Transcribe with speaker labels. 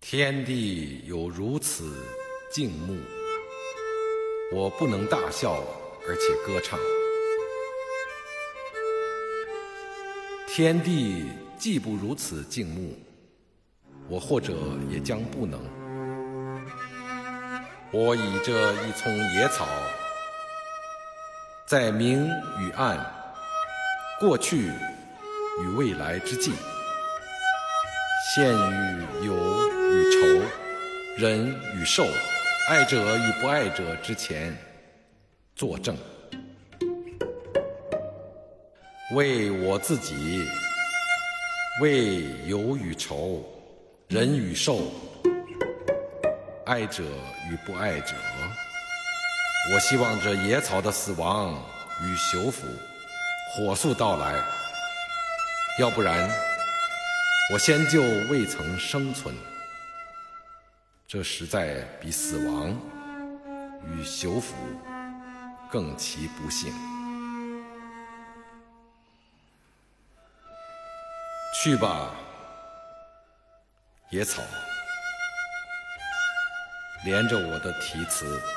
Speaker 1: 天地有如此静穆，我不能大笑而且歌唱。天地既不如此静穆，我或者也将不能。我以这一丛野草，在明与暗、过去与未来之际，现与有与仇、人与兽、爱者与不爱者之前作证，为我自己，为有与仇、人与兽、爱者与不爱者。我希望这野草的死亡与朽腐火速到来，要不然我先就未曾生存。这实在比死亡与朽腐更其不幸。去吧，野草，连着我的题词。